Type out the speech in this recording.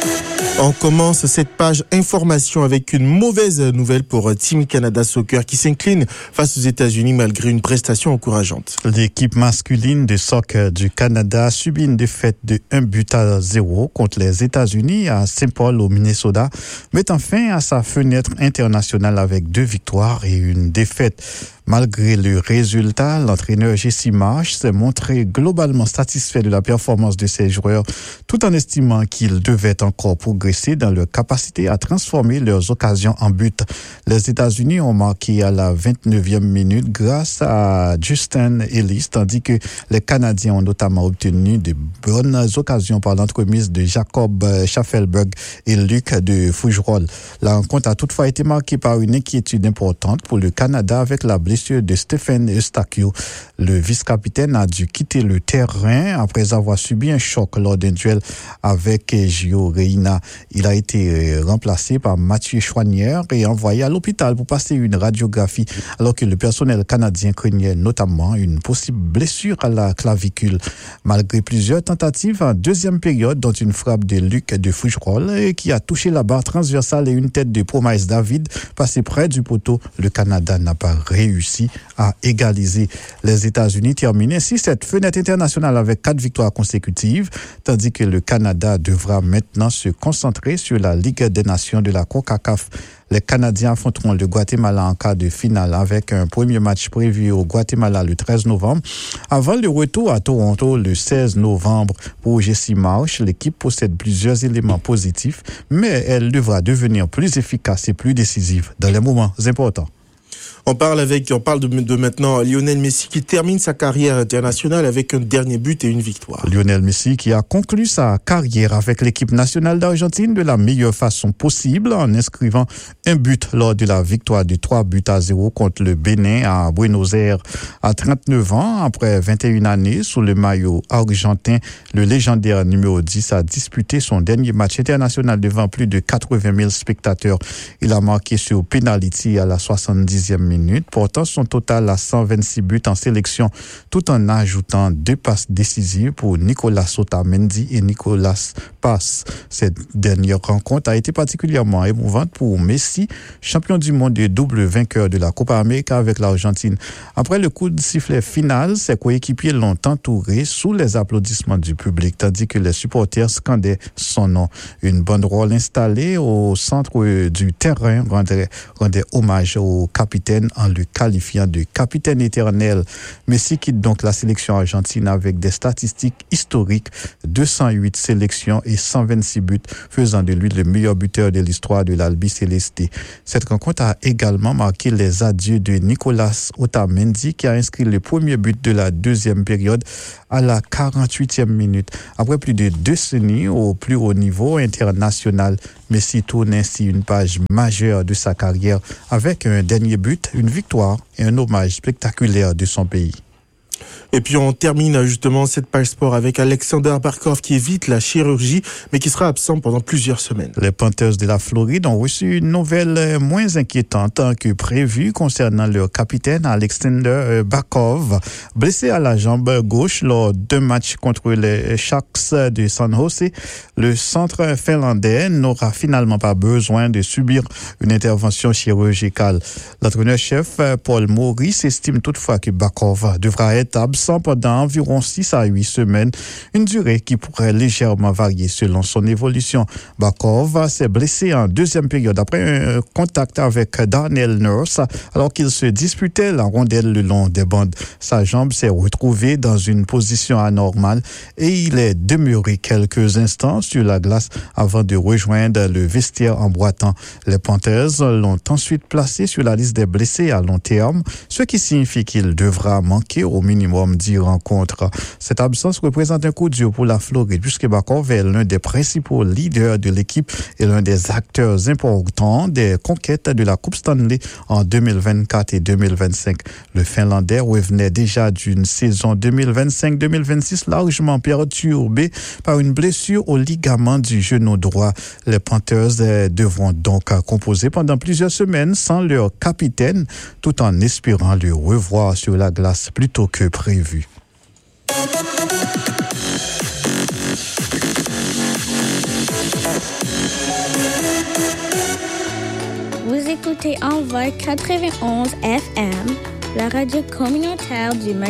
On commence cette page information avec une mauvaise nouvelle pour Team Canada Soccer qui s'incline face aux États-Unis malgré une prestation encourageante. L'équipe masculine de soccer du Canada subit une défaite de 1-0 contre les États-Unis à Saint-Paul au Minnesota, mettant fin à sa fenêtre internationale avec 2 victoires et une défaite. Malgré le résultat, l'entraîneur Jesse Marsh s'est montré globalement satisfait de la performance de ses joueurs, tout en estimant qu'ils devaient encore progresser dans leur capacité à transformer leurs occasions en buts. Les États-Unis ont marqué à la 29e minute grâce à Justin Ellis, tandis que les Canadiens ont notamment obtenu de bonnes occasions par l'entremise de Jacob Schaffelberg et Luc de Fougerolles. La rencontre a toutefois été marquée par une inquiétude importante pour le Canada avec la blessure de Stephen Eustachio. Le vice-capitaine a dû quitter le terrain après avoir subi un choc lors d'un duel avec Gio Reyna. Il a été remplacé par Mathieu Chouanière et envoyé à l'hôpital pour passer une radiographie, alors que le personnel canadien craignait notamment une possible blessure à la clavicule. Malgré plusieurs tentatives en deuxième période, dont une frappe de Luc de Fougerolles qui a touché la barre transversale et une tête de Promise David passée près du poteau, le Canada n'a pas réussi à égaliser. Les États-Unis terminent ainsi cette fenêtre internationale avec 4 victoires consécutives, tandis que le Canada devra maintenant se concentrer sur la Ligue des Nations de la CONCACAF. Les Canadiens affronteront le Guatemala en quart de finale avec un premier match prévu au Guatemala le 13 novembre. Avant le retour à Toronto le 16 novembre pour Jesse Marsh, l'équipe possède plusieurs éléments positifs, mais elle devra devenir plus efficace et plus décisive dans les moments importants. On parle de maintenant Lionel Messi qui termine sa carrière internationale avec un dernier but et une victoire. Lionel Messi qui a conclu sa carrière avec l'équipe nationale d'Argentine de la meilleure façon possible en inscrivant un but lors de la victoire de 3-0 contre le Bénin à Buenos Aires. À 39 ans, après 21 années sous le maillot argentin, le légendaire numéro 10 a disputé son dernier match international devant plus de 80 000 spectateurs. Il a marqué sur penalty à la 70e minute, portant son total à 126 buts en sélection, tout en ajoutant 2 passes décisives pour Nicolas Otamendi et Nicolas Paz. Cette dernière rencontre a été particulièrement émouvante pour Messi, champion du monde et double vainqueur de la Copa América avec l'Argentine. Après le coup de sifflet final, ses coéquipiers l'ont entouré sous les applaudissements du public, tandis que les supporters scandaient son nom. Une banderole installée au centre du terrain rendait hommage au capitaine en le qualifiant de capitaine éternel. Messi quitte donc la sélection argentine avec des statistiques historiques, 208 sélections et 126 buts, faisant de lui le meilleur buteur de l'histoire de l'Albiceleste. Cette rencontre a également marqué les adieux de Nicolas Otamendi qui a inscrit le premier but de la deuxième période à la 48e minute. Après plus de 2 décennies au plus haut niveau international, Messi tourne ainsi une page majeure de sa carrière avec un dernier but, une victoire et un hommage spectaculaire de son pays. Et puis on termine justement cette page sport avec Alexander Barkov qui évite la chirurgie mais qui sera absent pendant plusieurs semaines. Les Panthers de la Floride ont reçu une nouvelle moins inquiétante que prévue concernant leur capitaine Alexander Barkov, blessé à la jambe gauche lors d'un match contre les Sharks de San Jose. Le centre finlandais n'aura finalement pas besoin de subir une intervention chirurgicale. L'entraîneur-chef Paul Maurice estime toutefois que Barkov devra être absent pendant environ 6 à 8 semaines, une durée qui pourrait légèrement varier selon son évolution. Barkov s'est blessé en deuxième période après un contact avec Darnell Nurse alors qu'il se disputait la rondelle le long des bandes. Sa jambe s'est retrouvée dans une position anormale et il est demeuré quelques instants sur la glace avant de rejoindre le vestiaire en boitant. Les Panthers l'ont ensuite placé sur la liste des blessés à long terme, ce qui signifie qu'il devra manquer au minimum 10 rencontres. Cette absence représente un coup dur pour la Floride puisque Barkov est l'un des principaux leaders de l'équipe et l'un des acteurs importants des conquêtes de la Coupe Stanley en 2024 et 2025. Le Finlandais revenait déjà d'une saison 2025-2026 largement perturbée par une blessure au ligament du genou droit. Les Panthers devront donc composer pendant plusieurs semaines sans leur capitaine, tout en espérant le revoir sur la glace plus tôt que prévu. Vous écoutez Envol 91 FM, la radio communautaire du